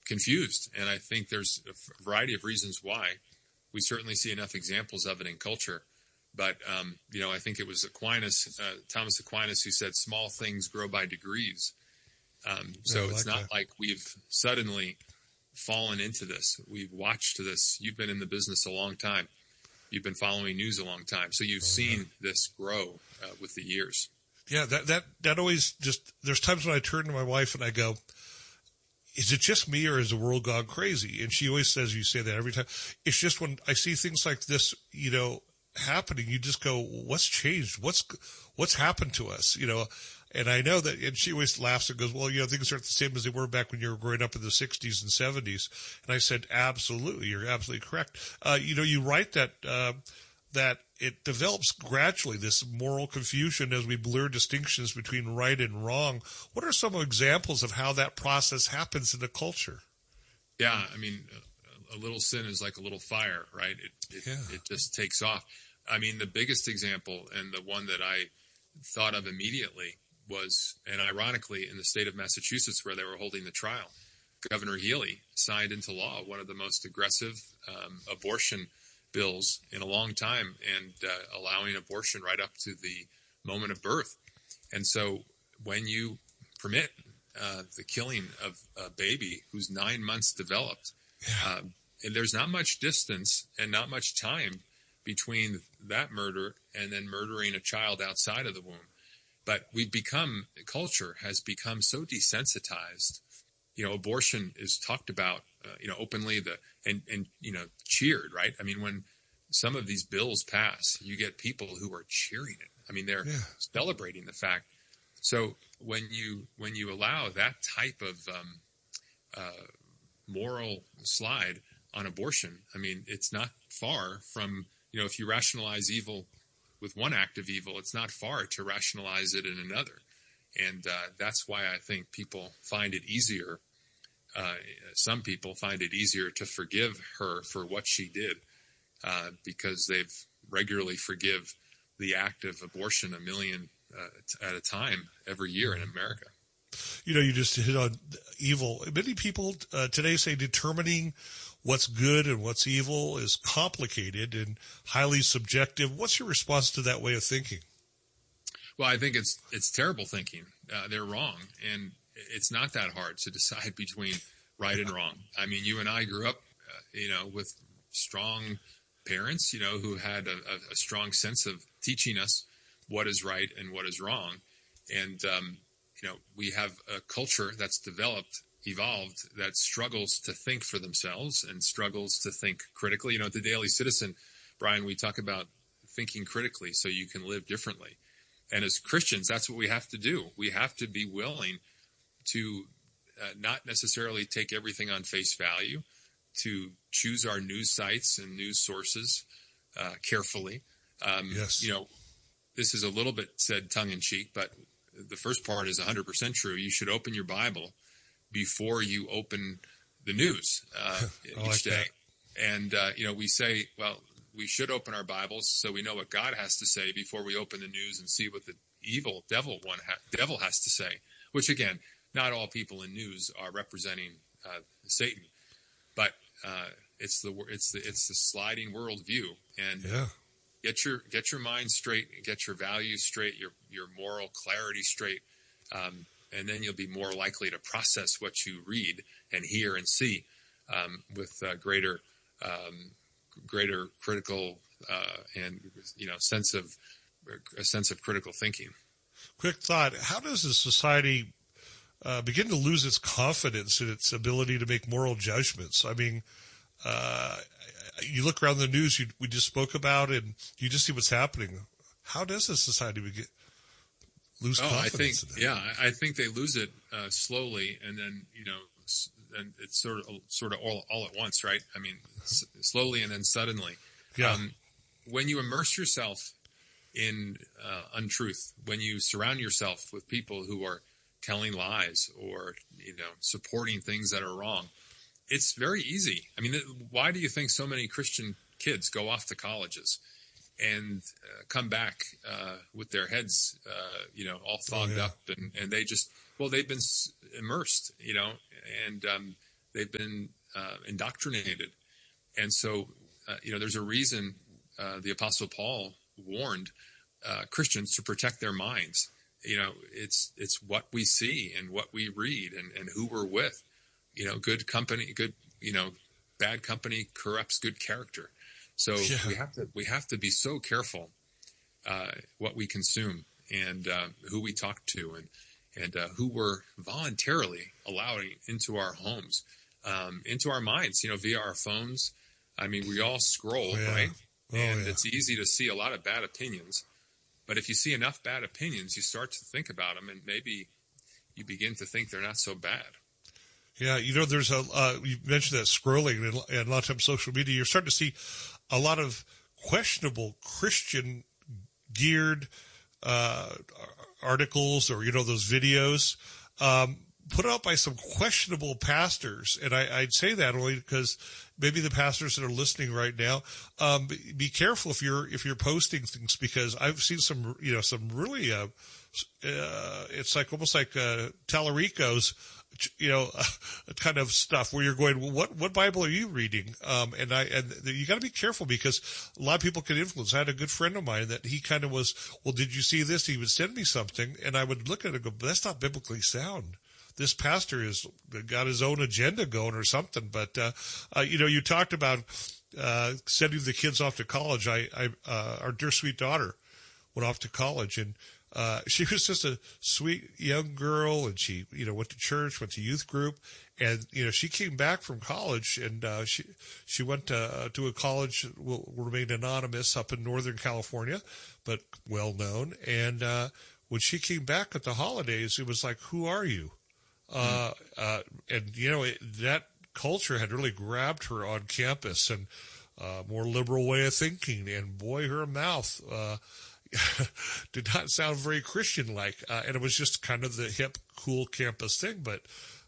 confused. And I think there's a variety of reasons why. We certainly see enough examples of it in culture. But, I think it was Thomas Aquinas, who said small things grow by degrees. So it's not like we've suddenly fallen into this. We've watched this. You've been in the business a long time. You've been following news a long time. So you've seen this grow with the years. Yeah, that always just, there's times when I turn to my wife and I go, is it just me or is the world gone crazy? And she always says, you say that every time. It's just when I see things like this, happening, you just go, what's changed? What's happened to us? And I know that, and she always laughs and goes, well, things aren't the same as they were back when you were growing up in the 60s and 70s. And I said, absolutely, you're absolutely correct. You write that it develops gradually, this moral confusion as we blur distinctions between right and wrong. What are some examples of how that process happens in the culture? Yeah, I mean, a little sin is like a little fire, right? It just takes off. I mean, the biggest example, and the one that I thought of immediately, was, and ironically, in the state of Massachusetts where they were holding the trial, Governor Healy signed into law one of the most aggressive abortion bills in a long time, and allowing abortion right up to the moment of birth. And so when you permit the killing of a baby who's 9 months developed, and there's not much distance and not much time between that murder and then murdering a child outside of the womb. But culture has become so desensitized. Abortion is talked about, openly, and cheered, right? I mean, when some of these bills pass, you get people who are cheering it. I mean, they're celebrating the fact. So when you allow that type of moral slide on abortion, I mean, it's not far from, if you rationalize evil with one act of evil, it's not far to rationalize it in another. And that's why I think people find it easier. Some people find it easier to forgive her for what she did because they've regularly forgive the act of abortion 1 million at a time every year in America. You just hit on evil. Many people today say determining what's good and what's evil is complicated and highly subjective. What's your response to that way of thinking? Well, I think it's terrible thinking. They're wrong, and it's not that hard to decide between right and wrong. I mean, you and I grew up, with strong parents, who had a strong sense of teaching us what is right and what is wrong. And, we have a culture that's evolved, that struggles to think for themselves and struggles to think critically. At the Daily Citizen, Brian, we talk about thinking critically so you can live differently. And as Christians, that's what we have to do. We have to be willing to not necessarily take everything on face value, to choose our news sites and news sources carefully. Yes. This is a little bit said tongue-in-cheek, but the first part is 100% true. You should open your Bible before you open the news each day. And, we say, well, we should open our Bibles so we know what God has to say before we open the news and see what the devil has to say, which, again, not all people in news are representing Satan, but it's the sliding worldview. And get your mind straight, get your values straight, your moral clarity straight, and then you'll be more likely to process what you read and hear and see with greater critical and a sense of critical thinking. Quick thought: how does a society begin to lose its confidence in its ability to make moral judgments? I mean, you look around the news we just spoke about, and you just see what's happening. How does a society lose confidence in that? I think they lose it slowly, and then and it's sort of all at once, right? I mean, slowly and then suddenly. Yeah. When you immerse yourself in untruth, when you surround yourself with people who are telling lies or supporting things that are wrong, it's very easy. I mean, why do you think so many Christian kids go off to colleges and come back with their heads, all fogged up, and they just, they've been immersed, and they've been indoctrinated. And so, there's a reason the Apostle Paul warned Christians to protect their minds. It's what we see and what we read and who we're with. Good company, bad company corrupts good character. So we have to be so careful what we consume and who we talk to and who we're voluntarily allowing into our homes, into our minds, via our phones. I mean, we all scroll, right? It's easy to see a lot of bad opinions. But if you see enough bad opinions, you start to think about them, and maybe you begin to think they're not so bad. Yeah, there's you mentioned that scrolling, and a lot of times social media, you're starting to see a lot of questionable Christian-geared articles or, those videos put out by some questionable pastors. And I'd say that only because maybe the pastors that are listening right now, be careful if you're posting things, because I've seen some really, it's like almost like Talarico's, kind of stuff where you're going, well, what Bible are you reading? And you got to be careful, because a lot of people can influence. I had a good friend of mine that he kind of was, well, did you see this? He would send me something, and I would look at it and go, but that's not biblically sound. This pastor has got his own agenda going or something. But, you talked about sending the kids off to college. Our dear sweet daughter went off to college, and she was just a sweet young girl, and she, went to church, went to youth group, and, she came back from college, and she went to a college, will remain anonymous, up in Northern California, but well known. And when she came back at the holidays, it was like, who are you? And that culture had really grabbed her on campus, and more liberal way of thinking, and boy, her mouth did not sound very Christian-like, and it was just kind of the hip, cool campus thing. But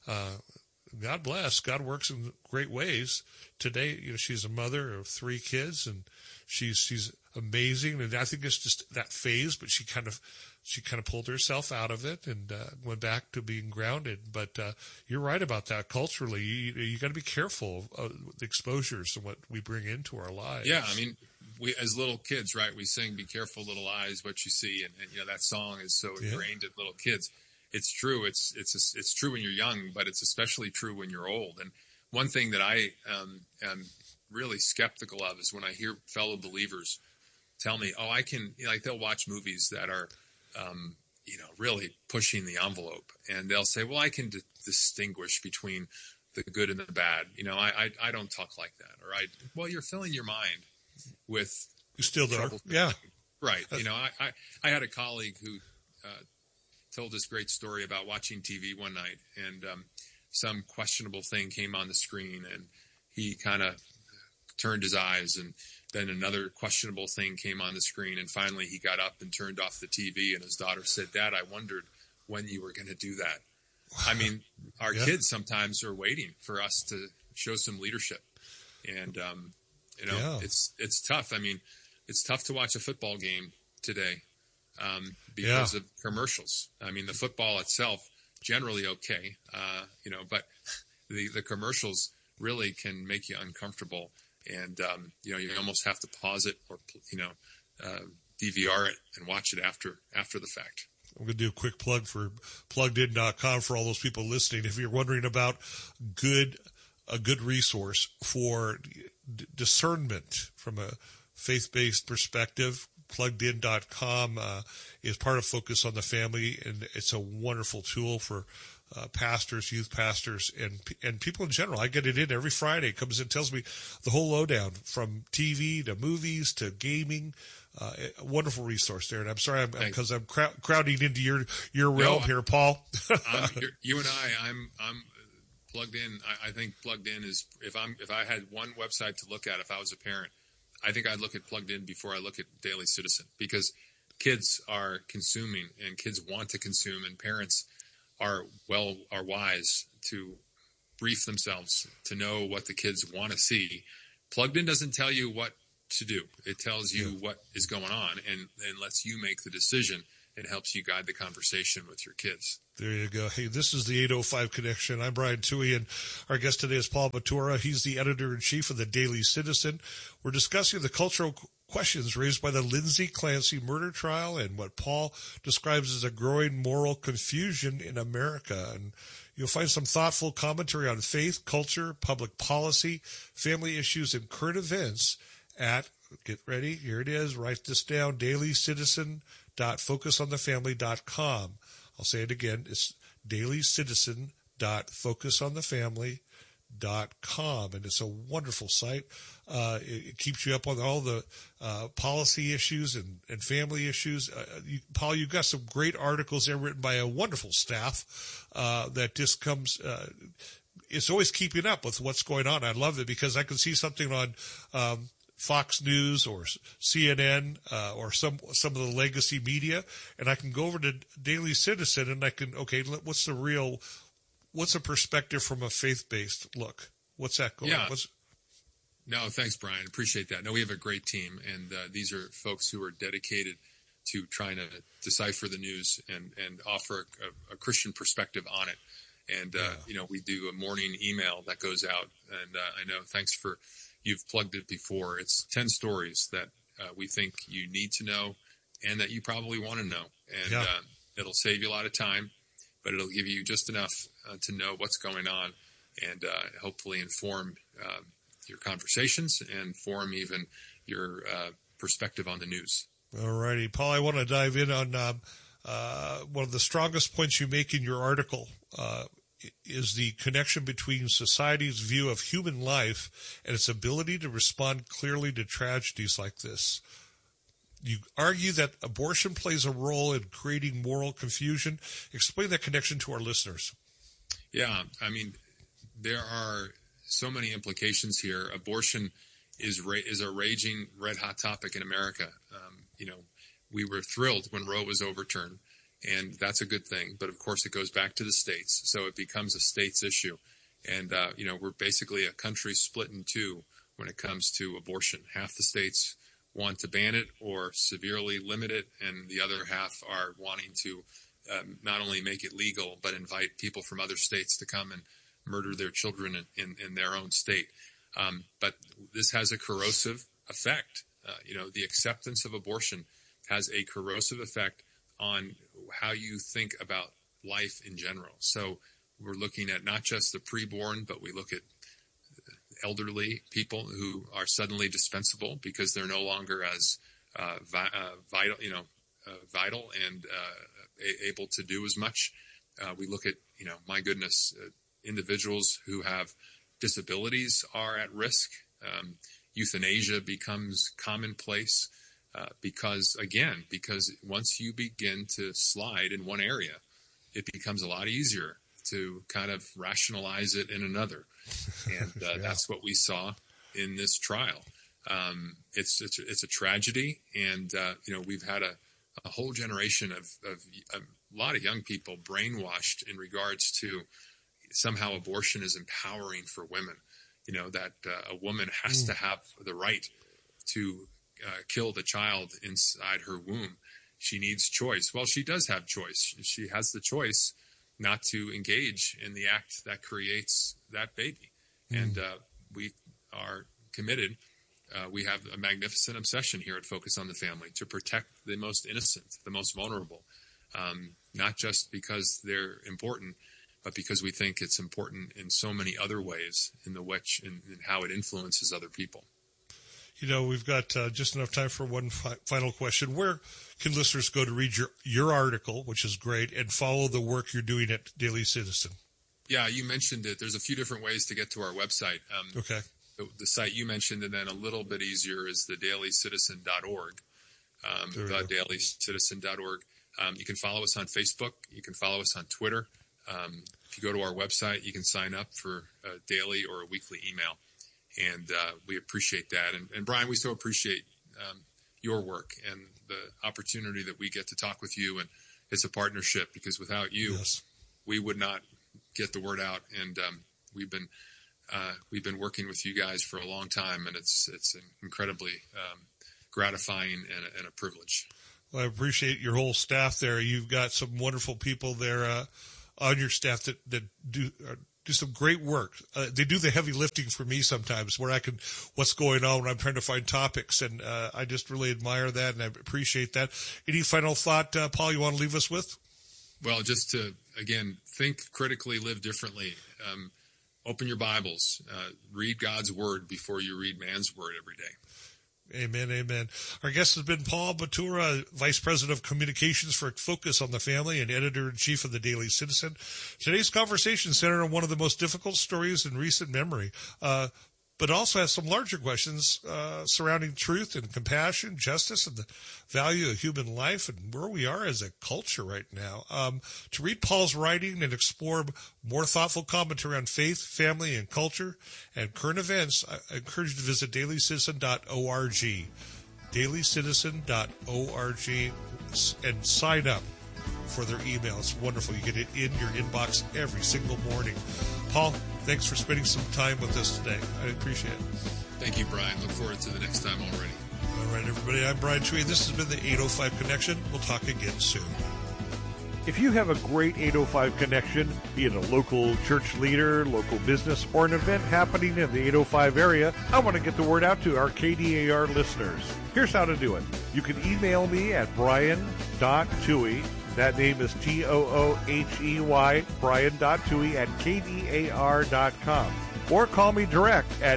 God bless, God works in great ways. Today, she's a mother of 3 kids, and she's amazing. And I think it's just that phase, but she kind of pulled herself out of it and went back to being grounded. But you're right about that. Culturally, you got to be careful of the exposures and what we bring into our lives. Yeah, I mean, we as little kids, right? We sing "Be careful, little eyes, what you see," and that song is so ingrained in little kids. It's true. It's true when you're young, but it's especially true when you're old. And one thing that I am really skeptical of is when I hear fellow believers tell me, "Oh, I can," they'll watch movies that are really pushing the envelope, and they'll say, well, I can distinguish between the good and the bad. I don't talk like that. Or well, you're filling your mind with you still there. Yeah. Right. I had a colleague who told this great story about watching TV one night, and some questionable thing came on the screen, and he kind of turned his eyes, and then another questionable thing came on the screen, and finally he got up and turned off the TV, and his daughter said, Dad, I wondered when you were going to do that. I mean, our kids sometimes are waiting for us to show some leadership. And, it's tough. I mean, it's tough to watch a football game today because of commercials. I mean, the football itself, generally okay, but the commercials really can make you uncomfortable. And, you almost have to pause it or, DVR it and watch it after the fact. I'm going to do a quick plug for pluggedin.com for all those people listening. If you're wondering about a good resource for discernment from a faith-based perspective, pluggedin.com is part of Focus on the Family, and it's a wonderful tool for pastors, youth pastors, and people in general. I get it in every Friday. It comes in, tells me the whole lowdown from TV to movies to gaming. A wonderful resource there. And I'm sorry, because I'm crowding into your realm here, Paul. You and I'm plugged in. I think Plugged In is, if I had one website to look at, if I was a parent, I think I'd look at Plugged In before I look at Daily Citizen, because kids are consuming and kids want to consume, and parents are wise to brief themselves to know what the kids want to see. Plugged In doesn't tell you what to do. It tells you what is going on and lets you make the decision it helps you guide the conversation with your kids. There you go. Hey, this is the 805 Connection. I'm Brian Tuohy, and our guest today is Paul Batura. He's the editor-in-chief of the Daily Citizen. We're discussing the cultural questions raised by the Lindsay Clancy murder trial and what Paul describes as a growing moral confusion in America. And you'll find some thoughtful commentary on faith, culture, public policy, family issues, and current events at, get ready, here it is, write this down, dailycitizen.focusonthefamily.com. I'll say it again. It's dailycitizen.focusonthefamily.com, and it's a wonderful site. It keeps you up on all the policy issues and family issues. Paul, you've got some great articles there written by a wonderful staff that just comes. It's always keeping up with what's going on. I love it because I can see something on Fox News or CNN or some of the legacy media, and I can go over to Daily Citizen and I can, what's the perspective from a faith-based look? What's that going on? No, thanks, Brian. Appreciate that. No, we have a great team, and these are folks who are dedicated to trying to decipher the news and offer a Christian perspective on it. And, we do a morning email that goes out, and I know, thanks for, you've plugged it before. It's 10 stories that we think you need to know and that you probably want to know. And it'll save you a lot of time, but it'll give you just enough to know what's going on and hopefully inform your conversations and form even your perspective on the news. All righty. Paul, I want to dive in on one of the strongest points you make in your article is the connection between society's view of human life and its ability to respond clearly to tragedies like this. You argue that abortion plays a role in creating moral confusion. Explain that connection to our listeners. Yeah, I mean, there are so many implications here. Abortion is a raging red-hot topic in America. We were thrilled when Roe was overturned, and that's a good thing. But, of course, it goes back to the states, so it becomes a states issue. And, we're basically a country split in two when it comes to abortion. Half the states want to ban it or severely limit it, and the other half are wanting to not only make it legal but invite people from other states to come and murder their children in their own state. But this has a corrosive effect. The acceptance of abortion has a corrosive effect on how you think about life in general. So we're looking at not just the preborn, but we look at elderly people who are suddenly dispensable because they're no longer as vital and able to do as much. We look at, individuals who have disabilities are at risk. Euthanasia becomes commonplace because once you begin to slide in one area, it becomes a lot easier to kind of rationalize it in another. And that's what we saw in this trial. It's a tragedy. And, we've had a whole generation of a lot of young people brainwashed in regards to somehow abortion is empowering for women, that a woman has to have the right to kill the child inside her womb. She needs choice. Well, she does have choice. She has the choice not to engage in the act that creates that baby. And we are committed. We have a magnificent obsession here at Focus on the Family to protect the most innocent, the most vulnerable, not just because they're important, but because we think it's important in so many other ways in how it influences other people. We've got just enough time for one final question. Where can listeners go to read your article, which is great, and follow the work you're doing at Daily Citizen? Yeah, you mentioned it. There's a few different ways to get to our website. Okay. The site you mentioned, and then a little bit easier is the dailycitizen.org, dailycitizen.org. You can follow us on Facebook. You can follow us on Twitter. If you go to our website, you can sign up for a daily or a weekly email. And we appreciate that. And Brian, we so appreciate your work and the opportunity that we get to talk with you. And it's a partnership because without you, we would not get the word out. And we've been working with you guys for a long time, and it's incredibly gratifying and a privilege. Well, I appreciate your whole staff there. You've got some wonderful people there on your staff that do some great work. They do the heavy lifting for me sometimes, where I can what's going on when I'm trying to find topics, and I just really admire that, and I appreciate that. Any final thought, Paul, you want to leave us with? Well, just to, again, think critically, live differently. Open your Bibles. Read God's Word before you read man's word every day. Amen, amen. Our guest has been Paul Batura, Vice President of Communications for Focus on the Family and Editor-in-Chief of the Daily Citizen. Today's conversation centered on one of the most difficult stories in recent memory, but also has some larger questions surrounding truth and compassion, justice, and the value of human life and where we are as a culture right now. To read Paul's writing and explore more thoughtful commentary on faith, family, and culture and current events, I encourage you to visit dailycitizen.org, dailycitizen.org, and sign up for their email. It's wonderful. You get it in your inbox every single morning. Paul, thanks for spending some time with us today. I appreciate it. Thank you, Brian. Look forward to the next time already. All right, everybody. I'm Brian Tuohy. This has been the 805 Connection. We'll talk again soon. If you have a great 805 connection, be it a local church leader, local business, or an event happening in the 805 area, I want to get the word out to our KDAR listeners. Here's how to do it. You can email me at brian.tuohy. That name is Toohey, brian.tuohy at KDAR.com. Or call me direct at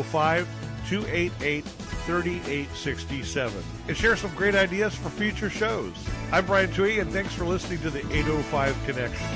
805-288-3867 and share some great ideas for future shows. I'm Brian Tuohy, and thanks for listening to the 805 Connection.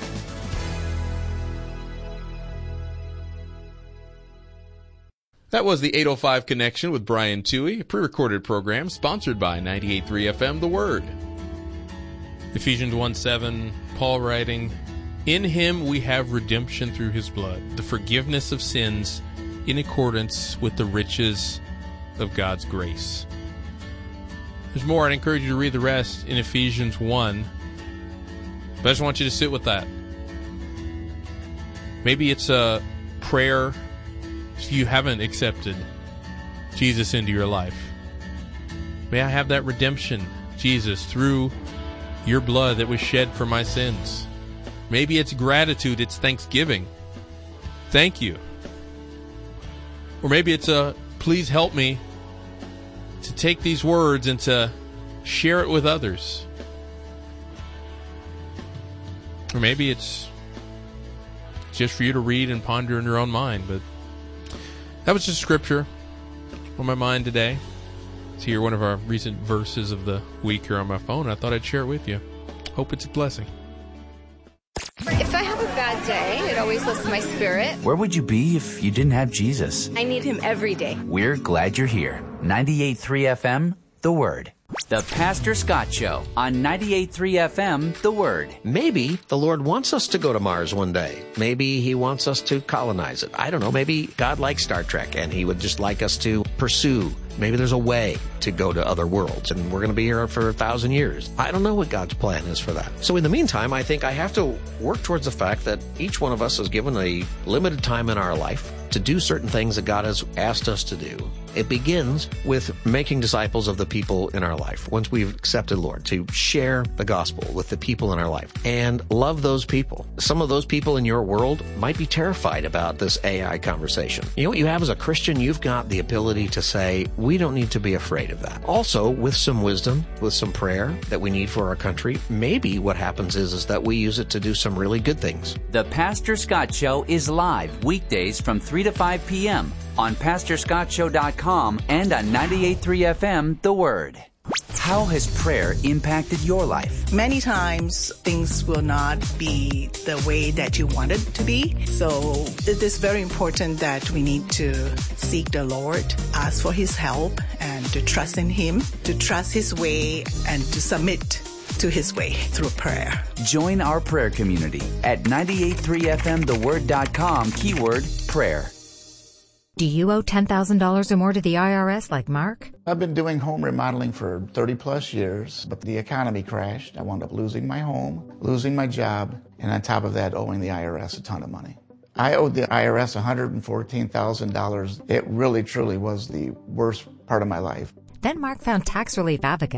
That was the 805 Connection with Brian Tuohy, a pre-recorded program sponsored by 98.3 FM The Word. Ephesians 1:7, Paul writing, "In him we have redemption through his blood, the forgiveness of sins in accordance with the riches of God's grace." There's more. I'd encourage you to read the rest in Ephesians 1. But I just want you to sit with that. Maybe it's a prayer if you haven't accepted Jesus into your life. May I have that redemption, Jesus, through your blood that was shed for my sins. Maybe it's gratitude, it's thanksgiving. Thank you. Or maybe it's a please help me to take these words and to share it with others. Or maybe it's just for you to read and ponder in your own mind. But that was just scripture on my mind today. To hear one of our recent verses of the week here on my phone. I thought I'd share it with you. Hope it's a blessing. If I have a bad day, it always lifts my spirit. Where would you be if you didn't have Jesus? I need him every day. We're glad you're here. 98.3 FM, The Word. The Pastor Scott Show on 98.3 FM, The Word. Maybe the Lord wants us to go to Mars one day. Maybe he wants us to colonize it. I don't know. Maybe God likes Star Trek and he would just like us to pursue. Maybe there's a way to go to other worlds and we're going to be here for 1,000 years. I don't know what God's plan is for that. So in the meantime, I think I have to work towards the fact that each one of us is given a limited time in our life to do certain things that God has asked us to do. It begins with making disciples of the people in our life. Once we've accepted Lord, to share the gospel with the people in our life and love those people. Some of those people in your world might be terrified about this AI conversation. You know what you have as a Christian? You've got the ability to say, we don't need to be afraid of that. Also, with some wisdom, with some prayer that we need for our country, maybe what happens is that we use it to do some really good things. The Pastor Scott Show is live weekdays from 3 to 5 p.m. on PastorScottShow.com and on 98.3 FM, The Word. How has prayer impacted your life? Many times things will not be the way that you want it to be. So it is very important that we need to seek the Lord, ask for his help, and to trust in him, to trust his way, and to submit to his way through prayer. Join our prayer community at 98.3FMTheWord.com, keyword prayer. Do you owe $10,000 or more to the IRS like Mark? I've been doing home remodeling for 30 plus years, but the economy crashed. I wound up losing my home, losing my job, and on top of that, owing the IRS a ton of money. I owed the IRS $114,000. It really, truly was the worst part of my life. Then Mark found Tax Relief Advocates.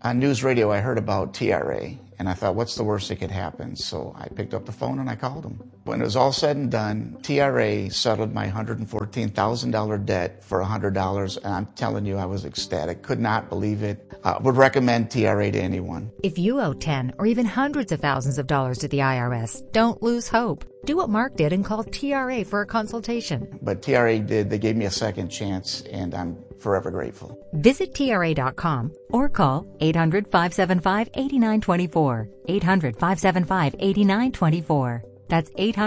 On news radio, I heard about TRA, and I thought, what's the worst that could happen? So I picked up the phone and I called them. When it was all said and done, TRA settled my $114,000 debt for $100, and I'm telling you, I was ecstatic. Could not believe it. Would recommend TRA to anyone. If you owe 10 or even hundreds of thousands of dollars to the IRS, don't lose hope. Do what Mark did and call TRA for a consultation. But TRA did. They gave me a second chance, and I'm forever grateful. Visit TRA.com or call 800-575-8924. 800-575-8924. That's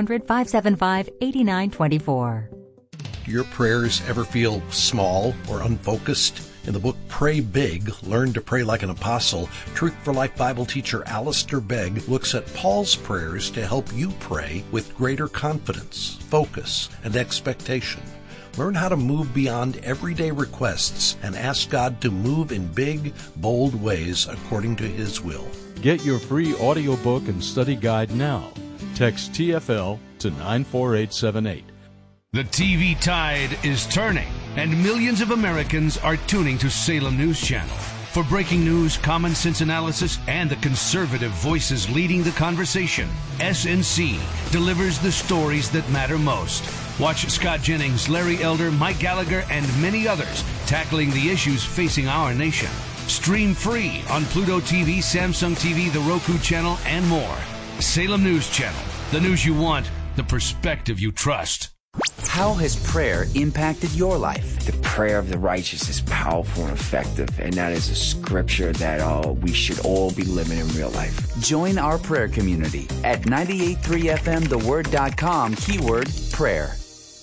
800-575-8924. Do your prayers ever feel small or unfocused? In the book Pray Big, Learn to Pray Like an Apostle, Truth for Life Bible teacher Alistair Begg looks at Paul's prayers to help you pray with greater confidence, focus, and expectation. Learn how to move beyond everyday requests and ask God to move in big, bold ways according to His will. Get your free audiobook and study guide now. Text TFL to 94878. The TV tide is turning, and millions of Americans are tuning to Salem News Channel. For breaking news, common sense analysis, and the conservative voices leading the conversation, SNC delivers the stories that matter most. Watch Scott Jennings, Larry Elder, Mike Gallagher, and many others tackling the issues facing our nation. Stream free on Pluto TV, Samsung TV, the Roku channel, and more. Salem News Channel. The news you want, the perspective you trust. How has prayer impacted your life? The prayer of the righteous is powerful and effective, and that is a scripture that we should all be living in real life. Join our prayer community at 983fmtheword.com, keyword prayer.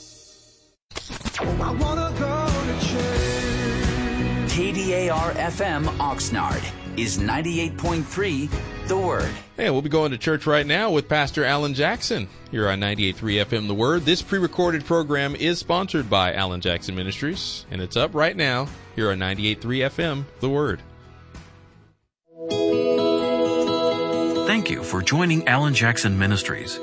I wanna go to church. KDAR-FM Oxnard is 98.3 The Word. Hey, we'll be going to church right now with Pastor Alan Jackson here on 98.3 FM The Word. This pre-recorded program is sponsored by Alan Jackson Ministries, and it's up right now here on 98.3 FM The Word. Thank you for joining Alan Jackson Ministries.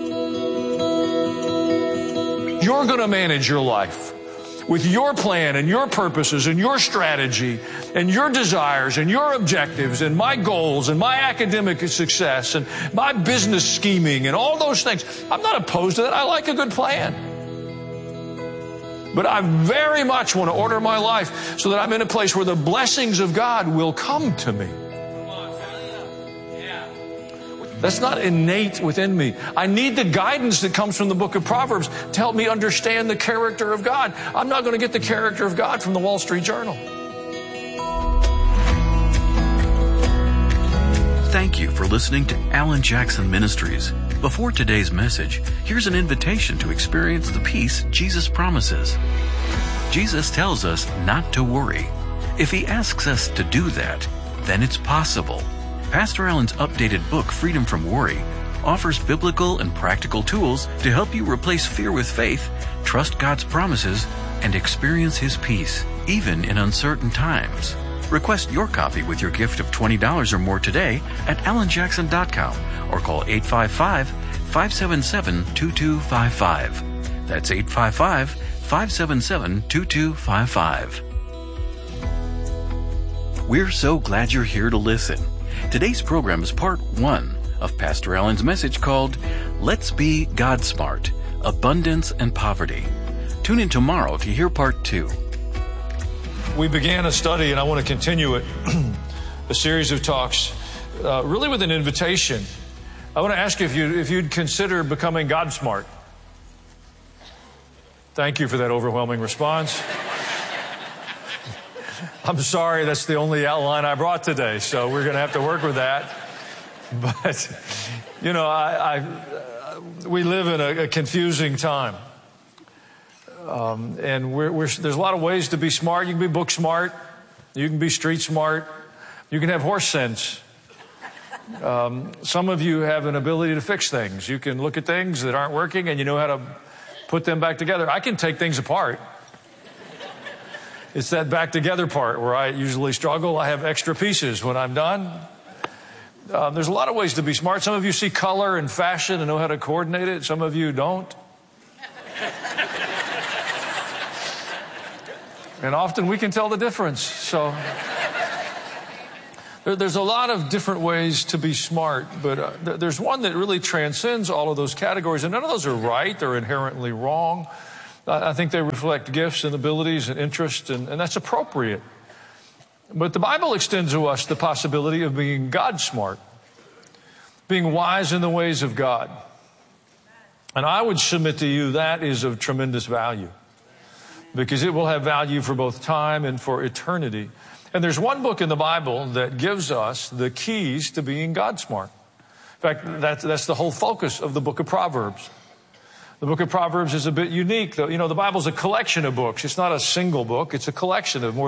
You're going to manage your life with your plan and your purposes and your strategy and your desires and your objectives and my goals and my academic success and my business scheming and all those things. I'm not opposed to that. I like a good plan. But I very much want to order my life so that I'm in a place where the blessings of God will come to me. That's not innate within me. I need the guidance that comes from the book of Proverbs to help me understand the character of God. I'm not going to get the character of God from the Wall Street Journal. Thank you for listening to Alan Jackson Ministries. Before today's message, here's an invitation to experience the peace Jesus promises. Jesus tells us not to worry. If He asks us to do that, then it's possible. Pastor Alan's updated book, Freedom from Worry, offers biblical and practical tools to help you replace fear with faith, trust God's promises, and experience His peace, even in uncertain times. Request your copy with your gift of $20 or more today at alanjackson.com or call 855-577-2255. That's 855-577-2255. We're so glad you're here to listen. Today's program is part 1 of Pastor Alan's message called Let's Be God Smart, Abundance and Poverty. Tune in tomorrow to hear part 2. We began a study, and I want to continue it, a series of talks, really with an invitation. I want to ask you if you'd consider becoming God smart. Thank you for that overwhelming response. I'm sorry, that's the only outline I brought today, so we're going to have to work with that. But, you know, we live in a confusing time. And there's a lot of ways to be smart. You can be book smart. You can be street smart. You can have horse sense. Some of you have an ability to fix things. You can look at things that aren't working and you know how to put them back together. I can take things apart. It's that back together part where I usually struggle. I have extra pieces when I'm done. There's a lot of ways to be smart. Some of you see color and fashion and know how to coordinate it. Some of you don't. And often we can tell the difference. So There's a lot of different ways to be smart, but there's one that really transcends all of those categories, and none of those are right. They're inherently wrong. I think they reflect gifts and abilities and interests, and that's appropriate. But the Bible extends to us the possibility of being God smart, being wise in the ways of God. And I would submit to you that is of tremendous value, because it will have value for both time and for eternity. And there's one book in the Bible that gives us the keys to being God smart. In fact, that's the whole focus of the book of Proverbs. The book of Proverbs is a bit unique, though. You know, the Bible's a collection of books. It's not a single book. It's a collection of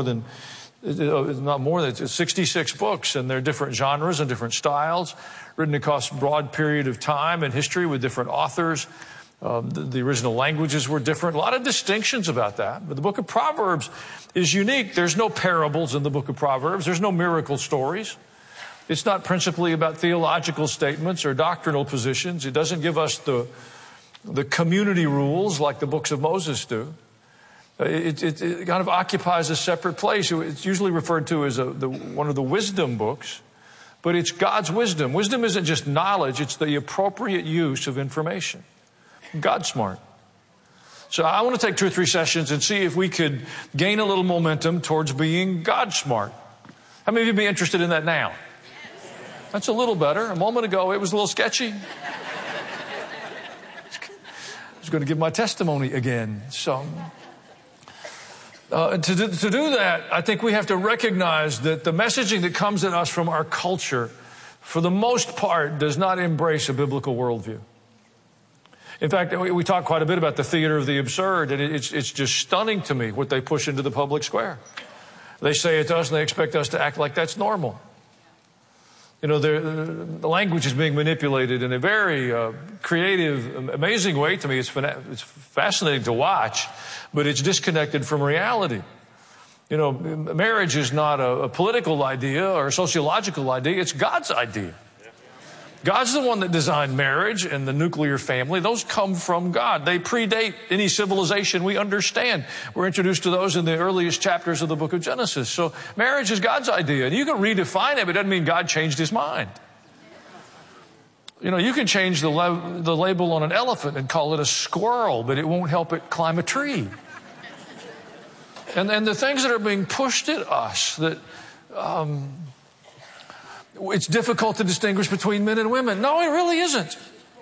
it's 66 books, and they're different genres and different styles, written across a broad period of time and history with different authors. The original languages were different. A lot of distinctions about that. But the book of Proverbs is unique. There's no parables in the book of Proverbs. There's no miracle stories. It's not principally about theological statements or doctrinal positions. It doesn't give us the community rules like the books of Moses do. It kind of occupies a separate place. It's usually referred to as one of the wisdom books, but it's God's wisdom. Wisdom isn't just knowledge. It's the appropriate use of information. God smart. So I want to take 2 or 3 sessions and see if we could gain a little momentum towards being God smart. How many of you be interested in that now? That's a little better. A moment ago, it was a little sketchy. I was going to give my testimony again. So to do that, I think we have to recognize that the messaging that comes at us from our culture, for the most part, does not embrace a biblical worldview. In fact, we talk quite a bit about the theater of the absurd, and it's just stunning to me what they push into the public square. They say it to us, and they expect us to act like that's normal. You know, the language is being manipulated in a very creative, amazing way to me. It's fascinating to watch, but it's disconnected from reality. You know, marriage is not a political idea or a sociological idea. It's God's idea. God's the one that designed marriage and the nuclear family. Those come from God. They predate any civilization we understand. We're introduced to those in the earliest chapters of the book of Genesis. So marriage is God's idea. And you can redefine it, but it doesn't mean God changed his mind. You know, you can change the label on an elephant and call it a squirrel, but it won't help it climb a tree. And the things that are being pushed at us that... it's difficult to distinguish between men and women. No, it really isn't.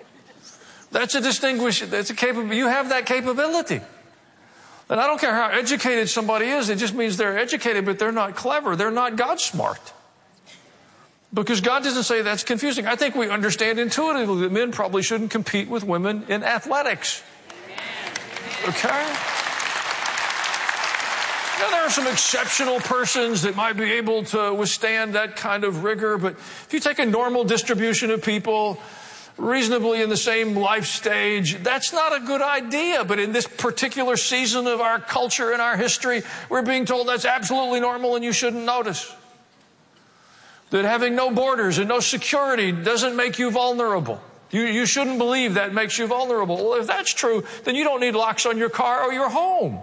You have that capability. And I don't care how educated somebody is, it just means they're educated, but they're not clever. They're not God smart. Because God doesn't say that's confusing. I think we understand intuitively that men probably shouldn't compete with women in athletics. Okay? Now, there are some exceptional persons that might be able to withstand that kind of rigor, but if you take a normal distribution of people reasonably in the same life stage, that's not a good idea. But in this particular season of our culture and our history, we're being told that's absolutely normal and you shouldn't notice. That having no borders and no security doesn't make you vulnerable. You shouldn't believe that makes you vulnerable. Well, if that's true, then you don't need locks on your car or your home.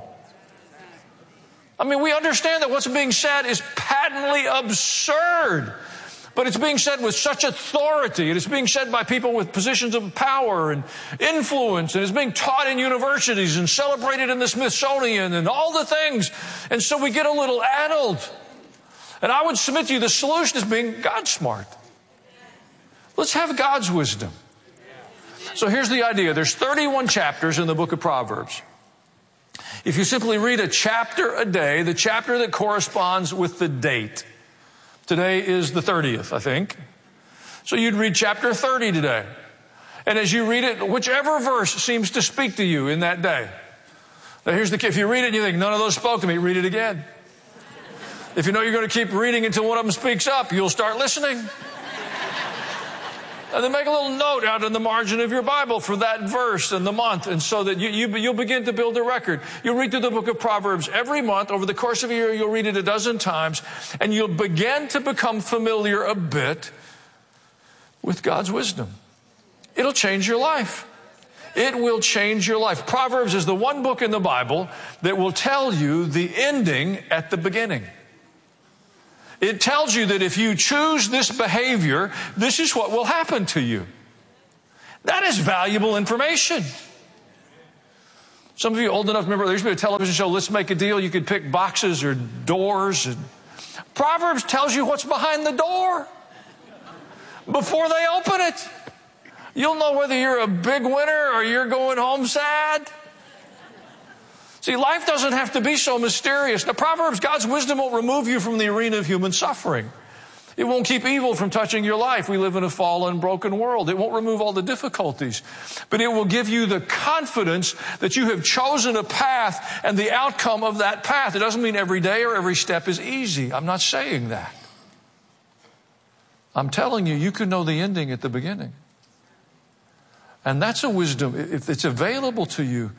I mean, we understand that what's being said is patently absurd, but it's being said with such authority, and it's being said by people with positions of power and influence, and it's being taught in universities and celebrated in the Smithsonian and all the things. And so we get a little addled. And I would submit to you the solution is being God smart. Let's have God's wisdom. So here's the idea. There's 31 chapters in the book of Proverbs. If you simply read a chapter a day, the chapter that corresponds with the date. Today is the 30th, I think. So you'd read chapter 30 today. And as you read it, whichever verse seems to speak to you in that day. Now here's the key. If you read it and you think, none of those spoke to me, read it again. If you know you're going to keep reading until one of them speaks up, you'll start listening. And then make a little note out in the margin of your Bible for that verse and the month, and so that you'll begin to build a record. You'll read through the book of Proverbs every month. Over the course of a year, you'll read it a dozen times, and you'll begin to become familiar a bit with God's wisdom. It'll change your life. It will change your life. Proverbs is the one book in the Bible that will tell you the ending at the beginning. It tells you that if you choose this behavior, this is what will happen to you. That is valuable information. Some of you old enough remember there used to be a television show, Let's Make a Deal. You could pick boxes or doors. And Proverbs tells you what's behind the door before they open it. You'll know whether you're a big winner or you're going home sad. See, life doesn't have to be so mysterious. Now, Proverbs, God's wisdom won't remove you from the arena of human suffering. It won't keep evil from touching your life. We live in a fallen, broken world. It won't remove all the difficulties. But it will give you the confidence that you have chosen a path and the outcome of that path. It doesn't mean every day or every step is easy. I'm not saying that. I'm telling you, you can know the ending at the beginning. And that's a wisdom. If it's available to you,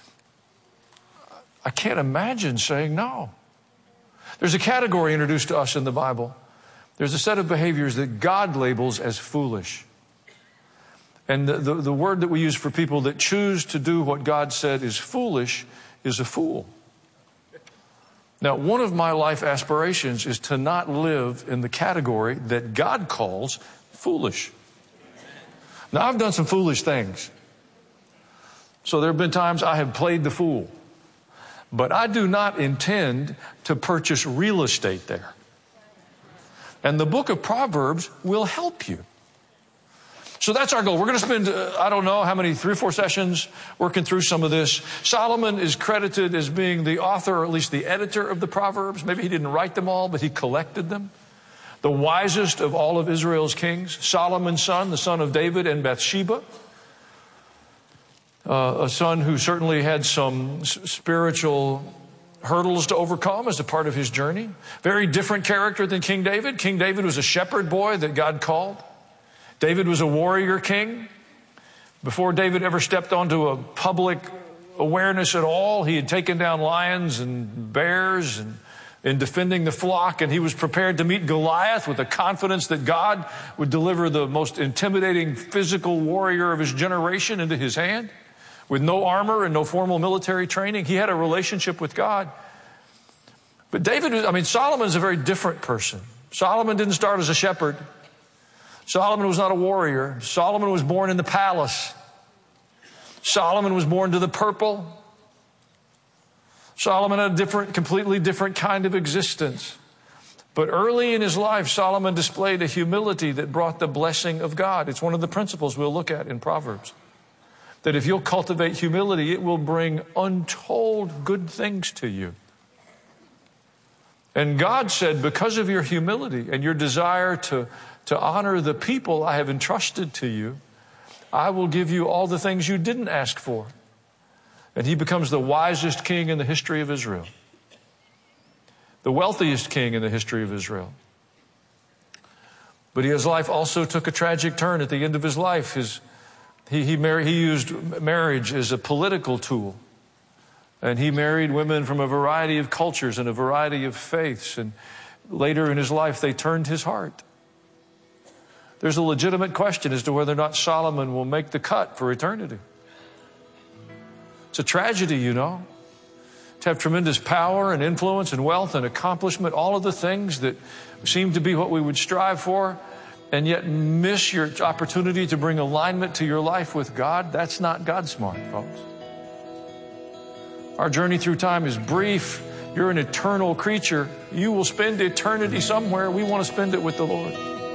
I can't imagine saying no. There's a category introduced to us in the Bible. There's a set of behaviors that God labels as foolish. And the word that we use for people that choose to do what God said is foolish is a fool. Now, one of my life aspirations is to not live in the category that God calls foolish. Now, I've done some foolish things. So there have been times I have played the fool. But I do not intend to purchase real estate there. And the book of Proverbs will help you. So that's our goal. We're going to spend, I don't know how many, 3 or 4 sessions working through some of this. Solomon is credited as being the author, or at least the editor of the Proverbs. Maybe he didn't write them all, but he collected them. The wisest of all of Israel's kings, Solomon's son, the son of David and Bathsheba. A son who certainly had some spiritual hurdles to overcome as a part of his journey. Very different character than King David. King David was a shepherd boy that God called. David was a warrior king. Before David ever stepped onto a public awareness at all, he had taken down lions and bears and in defending the flock, and he was prepared to meet Goliath with the confidence that God would deliver the most intimidating physical warrior of his generation into his hand. With no armor and no formal military training, he had a relationship with God. But Solomon's a very different person. Solomon didn't start as a shepherd. Solomon was not a warrior. Solomon was born in the palace. Solomon was born to the purple. Solomon had a completely different kind of existence. But early in his life, Solomon displayed a humility that brought the blessing of God. It's one of the principles we'll look at in Proverbs. That if you'll cultivate humility, it will bring untold good things to you. And God said, because of your humility and your desire to honor the people I have entrusted to you, I will give you all the things you didn't ask for. And he becomes the wisest king in the history of Israel. The wealthiest king in the history of Israel. But his life also took a tragic turn at the end of his life. He used marriage as a political tool. And he married women from a variety of cultures and a variety of faiths. And later in his life, they turned his heart. There's a legitimate question as to whether or not Solomon will make the cut for eternity. It's a tragedy, you know, to have tremendous power and influence and wealth and accomplishment, all of the things that seem to be what we would strive for, and yet miss your opportunity to bring alignment to your life with God. That's not God smart, folks. Our journey through time is brief. You're an eternal creature. You will spend eternity somewhere. We want to spend it with the Lord.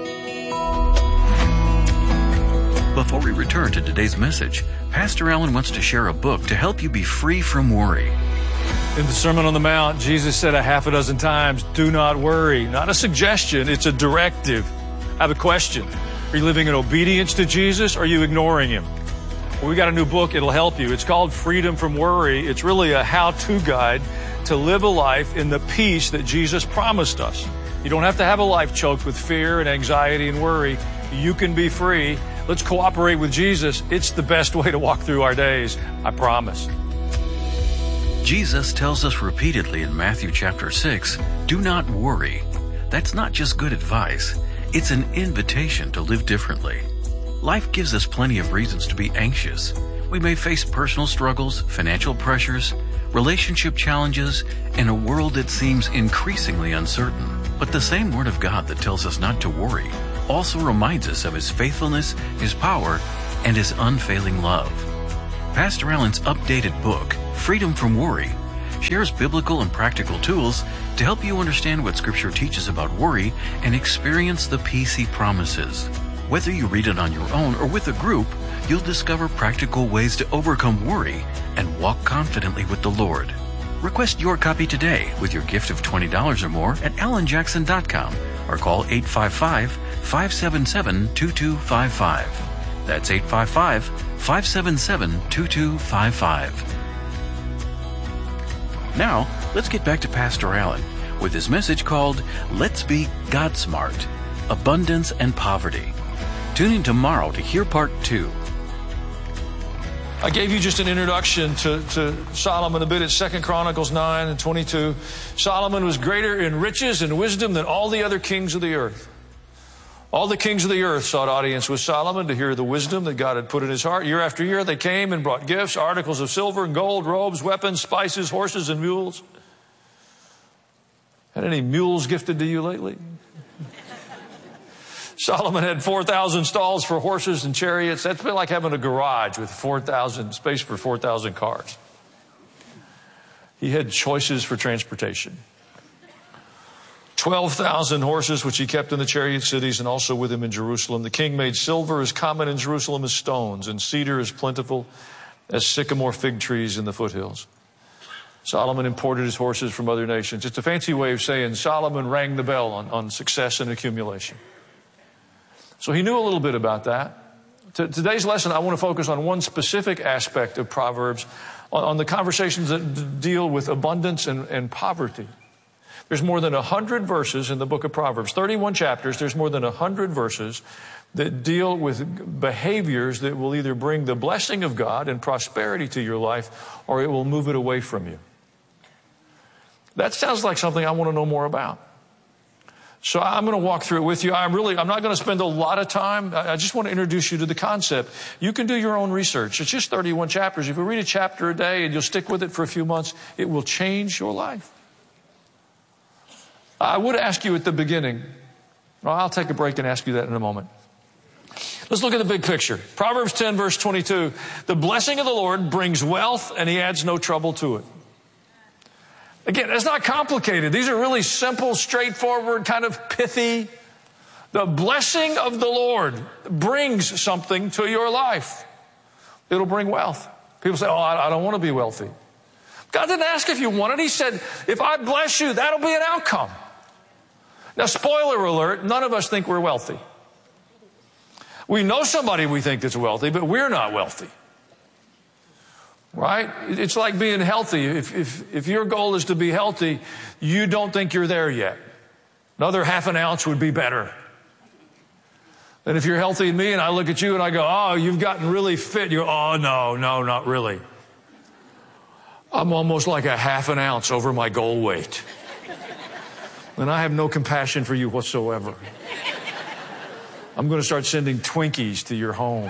Before we return to today's message, Pastor Allen wants to share a book to help you be free from worry. In the Sermon on the Mount, Jesus said a half a dozen times, do not worry. Not a suggestion, it's a directive. I have a question. Are you living in obedience to Jesus or are you ignoring him? Well, we got a new book. It'll help you. It's called Freedom from Worry. It's really a how-to guide to live a life in the peace that Jesus promised us. You don't have to have a life choked with fear and anxiety and worry. You can be free. Let's cooperate with Jesus. It's the best way to walk through our days. I promise. Jesus tells us repeatedly in Matthew chapter 6, do not worry. That's not just good advice. It's an invitation to live differently. Life gives us plenty of reasons to be anxious. We may face personal struggles, financial pressures, relationship challenges, and a world that seems increasingly uncertain. But the same Word of God that tells us not to worry also reminds us of His faithfulness, His power, and His unfailing love. Pastor Allen's updated book, Freedom from Worry, shares biblical and practical tools to help you understand what Scripture teaches about worry and experience the peace He promises. Whether you read it on your own or with a group, you'll discover practical ways to overcome worry and walk confidently with the Lord. Request your copy today with your gift of $20 or more at alanjackson.com or call 855-577-2255. That's 855-577-2255. Now, let's get back to Pastor Allen with his message called Let's Be God Smart, Abundance and Poverty. Tune in tomorrow to hear part 2. I gave you just an introduction to Solomon a bit at 2 Chronicles 9 and 22. Solomon was greater in riches and wisdom than all the other kings of the earth. All the kings of the earth sought audience with Solomon to hear the wisdom that God had put in his heart. Year after year they came and brought gifts, articles of silver and gold, robes, weapons, spices, horses, and mules. Had any mules gifted to you lately? Solomon had 4,000 stalls for horses and chariots. That's been like having a garage with 4,000 space for 4,000 cars. He had choices for transportation. 12,000 horses, which he kept in the chariot cities and also with him in Jerusalem. The king made silver as common in Jerusalem as stones, and cedar as plentiful as sycamore fig trees in the foothills. Solomon imported his horses from other nations. It's a fancy way of saying Solomon rang the bell on success and accumulation. So he knew a little bit about that. Today's lesson, I want to focus on one specific aspect of Proverbs, on the conversations that deal with abundance and poverty. There's more than 100 verses in the book of Proverbs, 31 chapters. There's more than 100 verses that deal with behaviors that will either bring the blessing of God and prosperity to your life, or it will move it away from you. That sounds like something I want to know more about. So I'm going to walk through it with you. I'm not going to spend a lot of time. I just want to introduce you to the concept. You can do your own research. It's just 31 chapters. If you read a chapter a day and you'll stick with it for a few months, it will change your life. I would ask you at the beginning. Well, I'll take a break and ask you that in a moment. Let's look at the big picture. Proverbs 10, verse 22. The blessing of the Lord brings wealth, and He adds no trouble to it. Again, that's not complicated. These are really simple, straightforward, kind of pithy. The blessing of the Lord brings something to your life. It'll bring wealth. People say, I don't want to be wealthy. God didn't ask if you wanted. He said, if I bless you, that'll be an outcome. Now, spoiler alert, none of us think we're wealthy. We know somebody we think that's wealthy, but we're not wealthy. Right? It's like being healthy. If your goal is to be healthy, you don't think you're there yet. Another half an ounce would be better. And if you're healthy and me and I look at you and I go, oh, you've gotten really fit. You go, oh, no, not really. I'm almost like a half an ounce over my goal weight. And I have no compassion for you whatsoever. I'm going to start sending Twinkies to your home.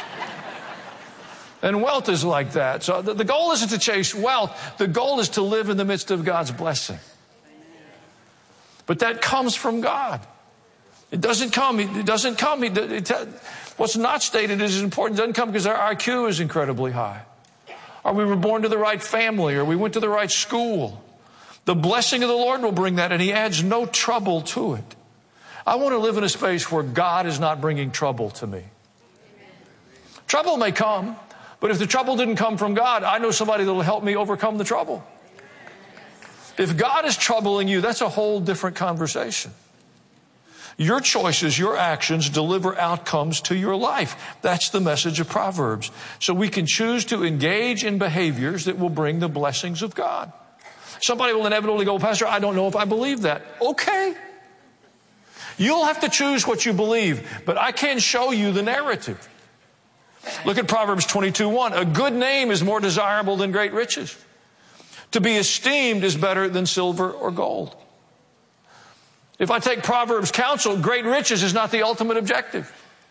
And wealth is like that. So the goal isn't to chase wealth. The goal is to live in the midst of God's blessing. But that comes from God. It doesn't come. What's not stated is important. It doesn't come because our IQ is incredibly high. Or we were born to the right family, or we went to the right school. The blessing of the Lord will bring that, and He adds no trouble to it. I want to live in a space where God is not bringing trouble to me. Trouble may come. But if the trouble didn't come from God, I know somebody that will help me overcome the trouble. If God is troubling you, that's a whole different conversation. Your choices, your actions deliver outcomes to your life. That's the message of Proverbs. So we can choose to engage in behaviors that will bring the blessings of God. Somebody will inevitably go, Pastor, I don't know if I believe that. Okay. You'll have to choose what you believe, but I can show you the narrative. Look at Proverbs 22:1. A good name is more desirable than great riches. To be esteemed is better than silver or gold. If I take Proverbs counsel, great riches is not the ultimate objective.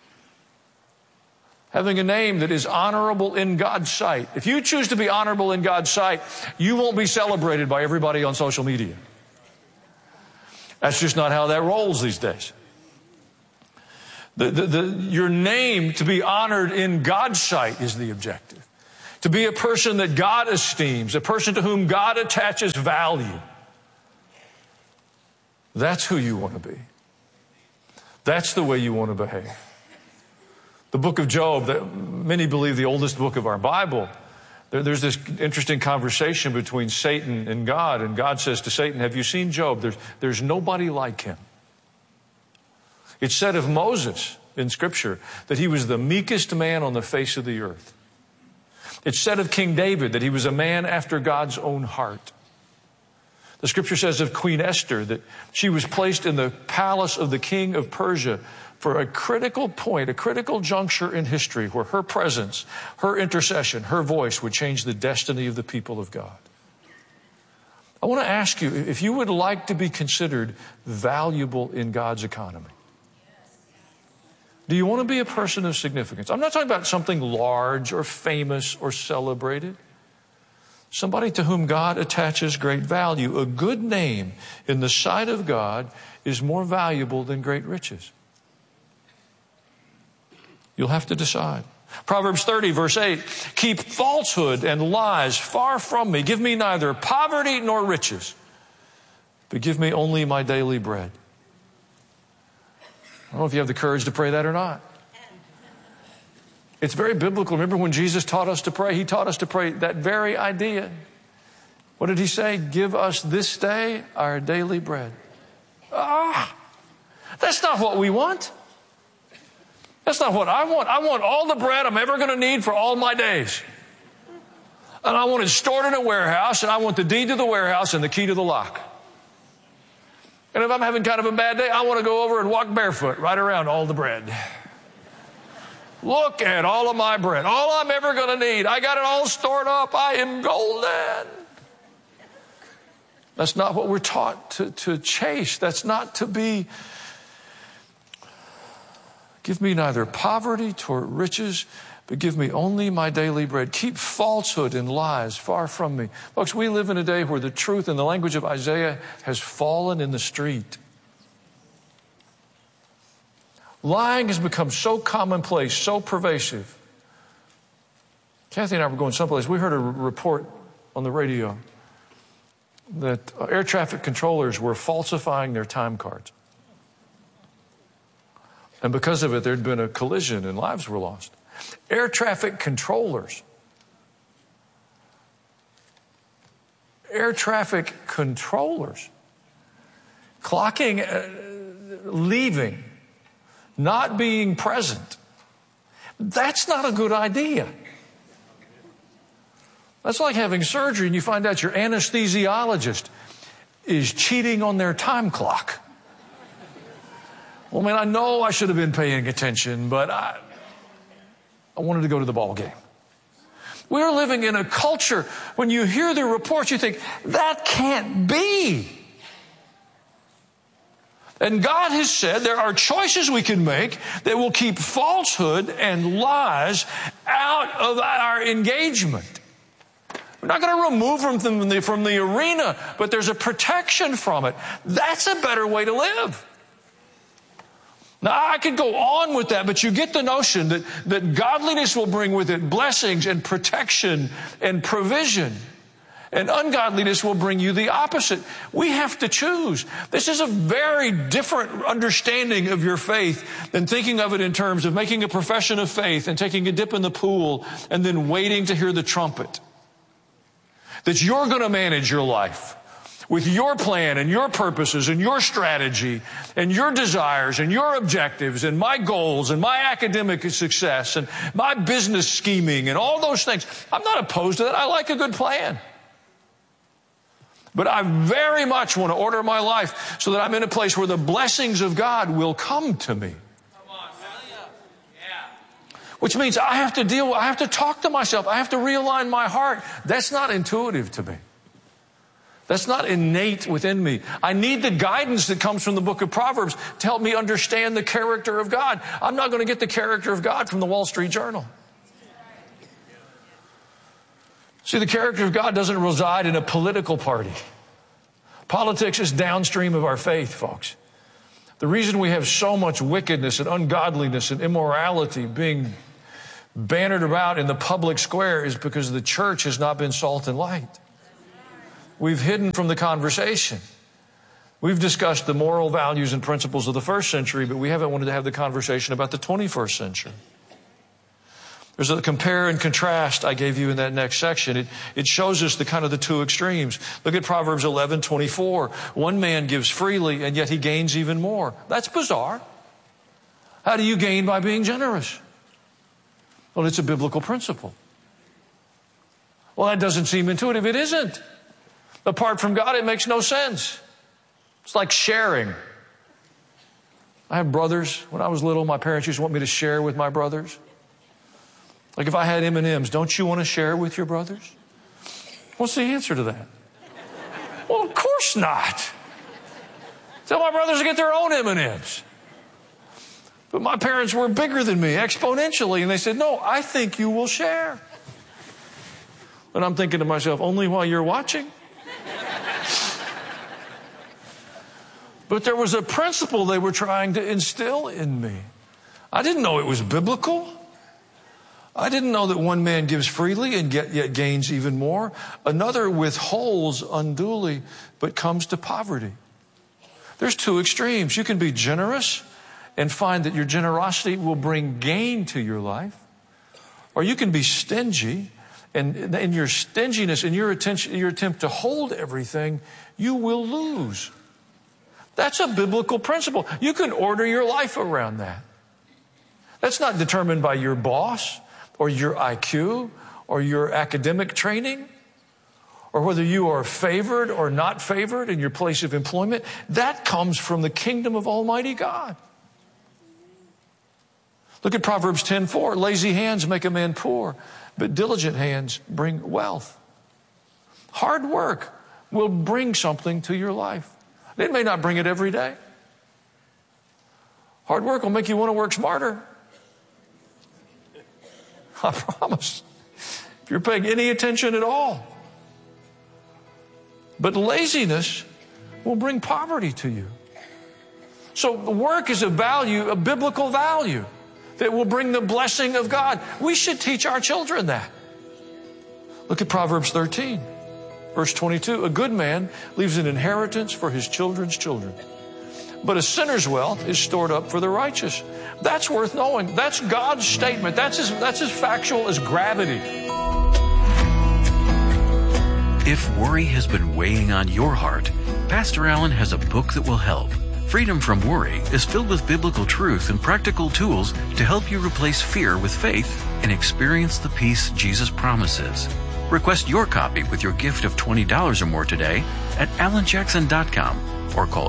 Having a name that is honorable in God's sight. If you choose to be honorable in God's sight, you won't be celebrated by everybody on social media. That's just not how that rolls these days. Your name to be honored in God's sight is the objective. To be a person that God esteems, a person to whom God attaches value. That's who you want to be. That's the way you want to behave. The book of Job, that many believe the oldest book of our Bible, there's this interesting conversation between Satan and God says to Satan, have you seen Job? There's nobody like him. It's said of Moses in Scripture that he was the meekest man on the face of the earth. It's said of King David that he was a man after God's own heart. The Scripture says of Queen Esther that she was placed in the palace of the king of Persia for a critical point, a critical juncture in history where her presence, her intercession, her voice would change the destiny of the people of God. I want to ask you if you would like to be considered valuable in God's economy. Do you want to be a person of significance? I'm not talking about something large or famous or celebrated. Somebody to whom God attaches great value. A good name in the sight of God is more valuable than great riches. You'll have to decide. Proverbs 30, verse 8, keep falsehood and lies far from me. Give me neither poverty nor riches, but give me only my daily bread. I don't know if you have the courage to pray that or not. It's very biblical. Remember when Jesus taught us to pray? He taught us to pray that very idea. What did he say? Give us this day our daily bread. That's not what we want. That's not what I want. I want all the bread I'm ever going to need for all my days. And I want it stored in a warehouse, and I want the deed to the warehouse and the key to the lock. And if I'm having kind of a bad day, I want to go over and walk barefoot right around all the bread. Look at all of my bread. All I'm ever going to need. I got it all stored up. I am golden. That's not what we're taught to chase. That's not to be. Give me neither poverty nor riches, but give me only my daily bread. Keep falsehood and lies far from me. Folks, we live in a day where the truth in the language of Isaiah has fallen in the street. Lying has become so commonplace, so pervasive. Kathy and I were going someplace. We heard a report on the radio that air traffic controllers were falsifying their time cards. And because of it, there'd been a collision and lives were lost. Air traffic controllers. Clocking, leaving, not being present. That's not a good idea. That's like having surgery and you find out your anesthesiologist is cheating on their time clock. Well, man, I know I should have been paying attention, but I wanted to go to the ball game. We're living in a culture, when you hear the reports, you think, that can't be. And God has said there are choices we can make that will keep falsehood and lies out of our engagement. We're not going to remove them from the arena, but there's a protection from it. That's a better way to live. Now, I could go on with that, but you get the notion that godliness will bring with it blessings and protection and provision. And ungodliness will bring you the opposite. We have to choose. This is a very different understanding of your faith than thinking of it in terms of making a profession of faith and taking a dip in the pool and then waiting to hear the trumpet. That you're going to manage your life with your plan and your purposes and your strategy and your desires and your objectives and my goals and my academic success and my business scheming and all those things. I'm not opposed to that. I like a good plan. But I very much want to order my life so that I'm in a place where the blessings of God will come to me. Which means I have to talk to myself. I have to realign my heart. That's not intuitive to me. That's not innate within me. I need the guidance that comes from the book of Proverbs to help me understand the character of God. I'm not going to get the character of God from the Wall Street Journal. See, the character of God doesn't reside in a political party. Politics is downstream of our faith, folks. The reason we have so much wickedness and ungodliness and immorality being bannered about in the public square is because the church has not been salt and light. We've hidden from the conversation. We've discussed the moral values and principles of the first century, but we haven't wanted to have the conversation about the 21st century. There's a compare and contrast I gave you in that next section. It shows us the kind of the two extremes. Look at Proverbs 11:24. One man gives freely, and yet he gains even more. That's bizarre. How do you gain by being generous? Well, it's a biblical principle. Well, that doesn't seem intuitive. It isn't. Apart from God, it makes no sense. It's like sharing. I have brothers. When I was little, my parents used to want me to share with my brothers. Like if I had M&Ms, don't you want to share with your brothers? What's the answer to that? Well, of course not. Tell my brothers to get their own M&Ms. But my parents were bigger than me exponentially, and they said, no, I think you will share. And I'm thinking to myself, only while you're watching? But there was a principle they were trying to instill in me. I didn't know it was biblical. I didn't know that one man gives freely and yet gains even more. Another withholds unduly, but comes to poverty. There's two extremes. You can be generous and find that your generosity will bring gain to your life. Or you can be stingy, and in your stinginess, in your attempt to hold everything, you will lose. That's a biblical principle. You can order your life around that. That's not determined by your boss or your IQ or your academic training or whether you are favored or not favored in your place of employment. That comes from the kingdom of Almighty God. Look at Proverbs 10:4. Lazy hands make a man poor, but diligent hands bring wealth. Hard work will bring something to your life. It may not bring it every day. Hard work will make you want to work smarter. I promise. If you're paying any attention at all. But laziness will bring poverty to you. So work is a value, a biblical value that will bring the blessing of God. We should teach our children that. Look at Proverbs 13. Verse 22, a good man leaves an inheritance for his children's children. But a sinner's wealth is stored up for the righteous. That's worth knowing. That's God's statement. That's as factual as gravity. If worry has been weighing on your heart, Pastor Allen has a book that will help. Freedom from Worry is filled with biblical truth and practical tools to help you replace fear with faith and experience the peace Jesus promises. Request your copy with your gift of $20 or more today at alanjackson.com or call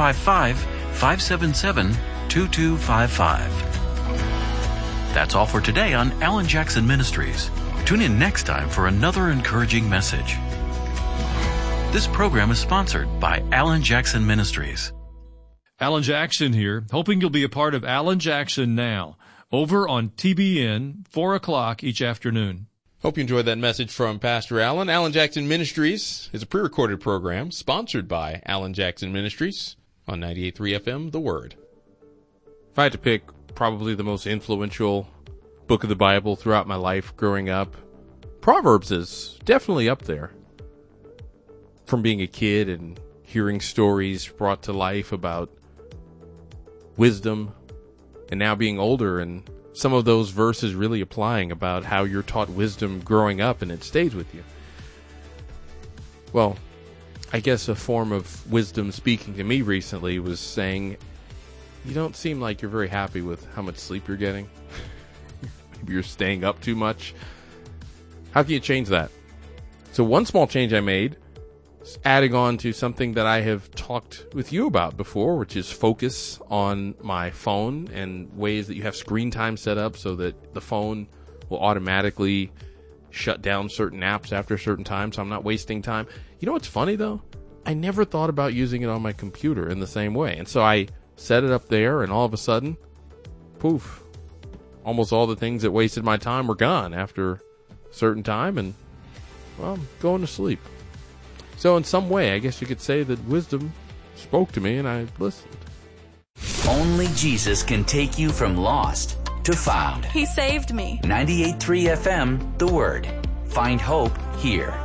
855-577-2255. That's all for today on Alan Jackson Ministries. Tune in next time for another encouraging message. This program is sponsored by Alan Jackson Ministries. Alan Jackson here, hoping you'll be a part of Alan Jackson Now, over on TBN, 4 o'clock each afternoon. Hope you enjoyed that message from Pastor Allen. Alan Jackson Ministries is a pre-recorded program sponsored by Alan Jackson Ministries on 98.3 FM, The Word. If I had to pick probably the most influential book of the Bible throughout my life growing up, Proverbs is definitely up there. From being a kid and hearing stories brought to life about wisdom, and now being older and some of those verses really applying about how you're taught wisdom growing up and it stays with you. Well, I guess a form of wisdom speaking to me recently was saying, you don't seem like you're very happy with how much sleep you're getting. Maybe you're staying up too much. How can you change that? So one small change I made, adding on to something that I have talked with you about before, which is focus on my phone and ways that you have screen time set up so that the phone will automatically shut down certain apps after a certain time so I'm not wasting time. You know what's funny though? I never thought about using it on my computer in the same way. And so I set it up there and all of a sudden, poof, almost all the things that wasted my time were gone after a certain time and, well, I'm going to sleep. So in some way, I guess you could say that wisdom spoke to me and I listened. Only Jesus can take you from lost to found. He saved me. 98.3 FM, The Word. Find hope here.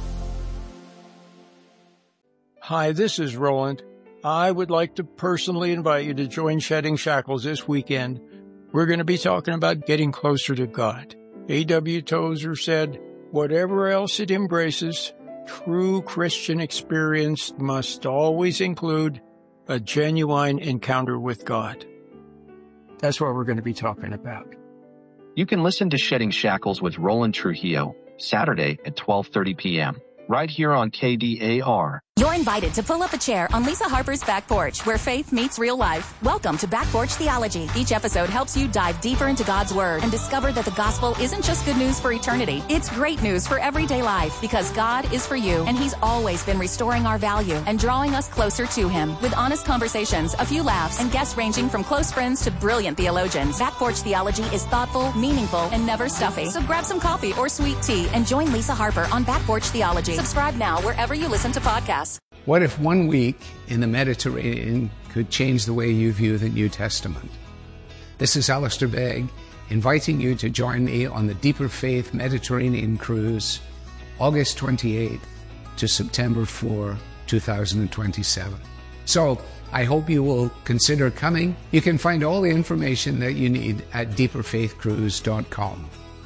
Hi, this is Roland. I would like to personally invite you to join Shedding Shackles this weekend. We're going to be talking about getting closer to God. A.W. Tozer said, whatever else it embraces, true Christian experience must always include a genuine encounter with God. That's what we're going to be talking about. You can listen to Shedding Shackles with Roland Trujillo, Saturday at 12:30 p.m., right here on KDAR. You're invited to pull up a chair on Lisa Harper's Back Porch, where faith meets real life. Welcome to Back Porch Theology. Each episode helps you dive deeper into God's Word and discover that the gospel isn't just good news for eternity. It's great news for everyday life, because God is for you, and He's always been restoring our value and drawing us closer to Him. With honest conversations, a few laughs, and guests ranging from close friends to brilliant theologians, Back Porch Theology is thoughtful, meaningful, and never stuffy. So grab some coffee or sweet tea and join Lisa Harper on Back Porch Theology. Subscribe now wherever you listen to podcasts. What if 1 week in the Mediterranean could change the way you view the New Testament? This is Alistair Begg, inviting you to join me on the Deeper Faith Mediterranean Cruise, August 28 to September 4, 2027. So, I hope you will consider coming. You can find all the information that you need at deeperfaithcruise.com.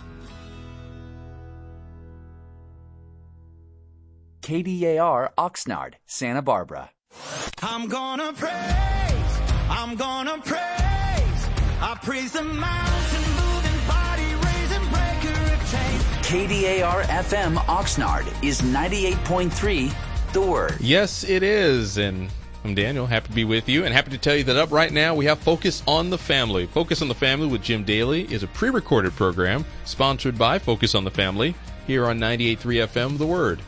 KDAR Oxnard, Santa Barbara. I'm gonna praise, I praise the mountain moving, body raising, breaker of chains. KDAR FM Oxnard is 98.3 The Word. Yes, it is, and I'm Daniel, happy to be with you, and happy to tell you that up right now we have Focus on the Family. Focus on the Family with Jim Daly is a pre-recorded program sponsored by Focus on the Family here on 98.3 FM The Word.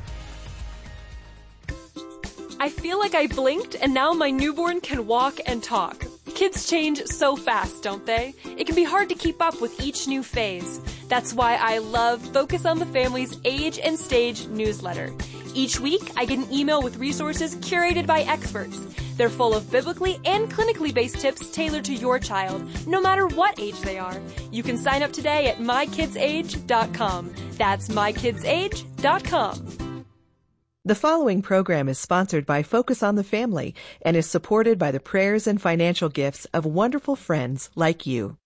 I feel like I blinked and now my newborn can walk and talk. Kids change so fast, don't they? It can be hard to keep up with each new phase. That's why I love Focus on the Family's Age and Stage newsletter. Each week, I get an email with resources curated by experts. They're full of biblically and clinically based tips tailored to your child, no matter what age they are. You can sign up today at mykidsage.com. That's mykidsage.com. The following program is sponsored by Focus on the Family and is supported by the prayers and financial gifts of wonderful friends like you.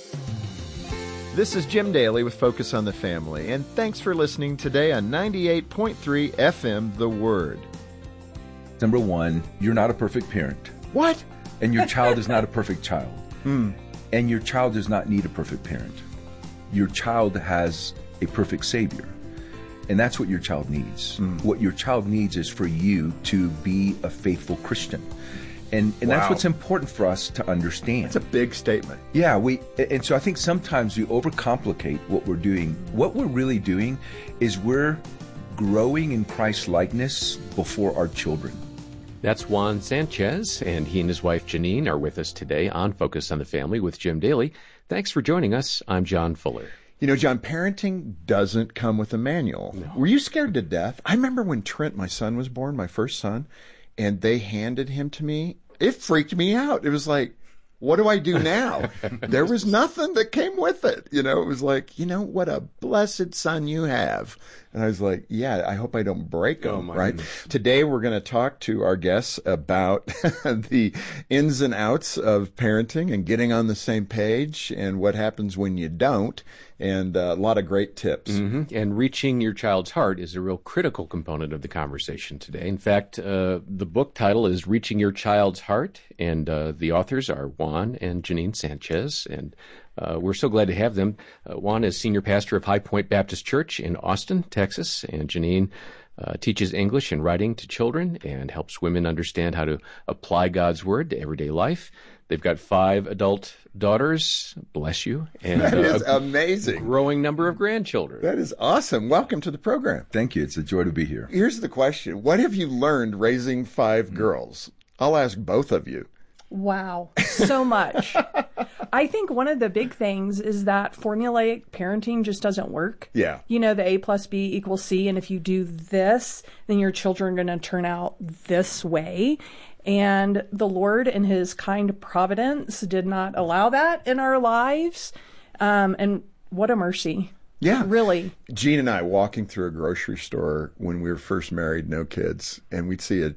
This is Jim Daly with Focus on the Family, and thanks for listening today on 98.3 FM The Word. Number one, you're not a perfect parent. What? And your child is not a perfect child. And your child does not need a perfect parent. Your child has a perfect Savior. And that's what your child needs. What your child needs is for you to be a faithful Christian. And that's what's important for us to understand. That's a big statement. Yeah, and so I think sometimes we overcomplicate what we're doing. What we're really doing is we're growing in Christ's likeness before our children. That's Juan Sanchez, and he and his wife Janine are with us today on Focus on the Family with Jim Daly. Thanks for joining us. I'm John Fuller. You know, John, parenting doesn't come with a manual. No. Were you scared to death? I remember when Trent, my son, was born, my first son, and they handed him to me. It freaked me out. It was like, what do I do now? There was nothing that came with it. You know, it was like, what a blessed son you have. And I was like, yeah, I hope I don't break them, right? Goodness. Today we're going to talk to our guests about the ins and outs of parenting and getting on the same page and what happens when you don't. And a lot of great tips. Mm-hmm. And reaching your child's heart is a real critical component of the conversation today. In fact, the book title is Reaching Your Child's Heart, and the authors are Juan and Janine Sanchez, and we're so glad to have them. Juan is senior pastor of High Point Baptist Church in Austin, Texas, and Janine teaches English and writing to children and helps women understand how to apply God's Word to everyday life. They've got 5 adult daughters, bless you, and that is amazing. A growing number of grandchildren. That is awesome. Welcome to the program. Thank you. It's a joy to be here. Here's the question. What have you learned raising 5 girls? I'll ask both of you. Wow, so much. I think one of the big things is that formulaic parenting just doesn't work. Yeah. You know, the A plus B equals C, and if you do this, then your children are going to turn out this way. And the Lord, in his kind providence, did not allow that in our lives. And what a mercy. Yeah. Really. Gene and I walking through a grocery store when we were first married, no kids, and we'd see a